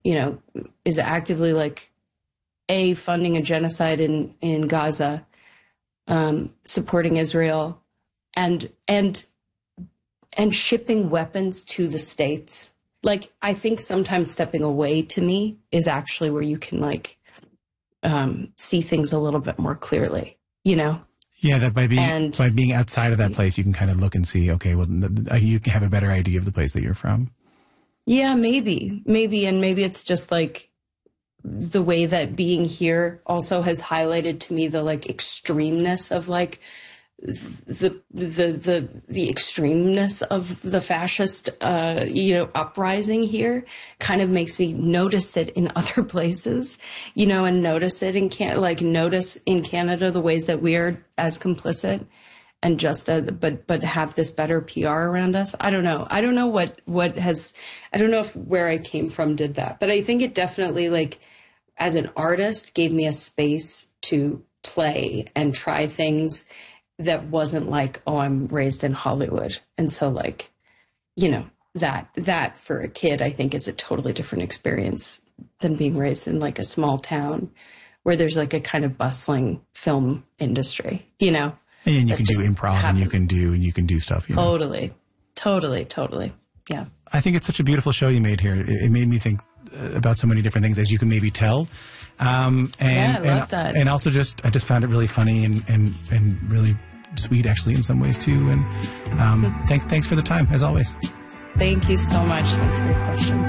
you know, is actively like funding a genocide in Gaza, supporting Israel, and shipping weapons to the States. Like, I think sometimes stepping away to me is actually where you can like see things a little bit more clearly, you know? Yeah, that by being outside of that place, you can kind of look and see, okay, well, you can have a better idea of the place that you're from. Yeah, maybe. And maybe it's just like the way that being here also has highlighted to me the like extremeness of like the extremeness of the fascist, uprising here kind of makes me notice it in other places, you know, and notice it notice in Canada the ways that we are as complicit and just, but have this better PR around us. I don't know. I don't know I don't know if where I came from did that, but I think it definitely like as an artist gave me a space to play and try things that wasn't like, oh, I'm raised in Hollywood. And so like, you know, that for a kid, I think is a totally different experience than being raised in like a small town where there's like a kind of bustling film industry, you know? And you can do improv happens. and you can do stuff. You know? Totally. Yeah. I think it's such a beautiful show you made here. It made me think about so many different things, as you can maybe tell. I love that. And also I just found it really funny and really sweet, actually, in some ways too. And thanks for the time, as always. Thank you so much. Thanks for your questions.